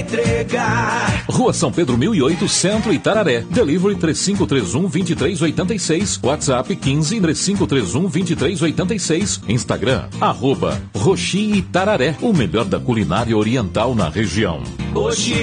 entregar. Rua São Pedro 1008, Centro, Itararé. Delivery 3531-2386. WhatsApp 15-3531-2386. Instagram, @Roxi Itararé. O melhor da culinária oriental na região. Hoje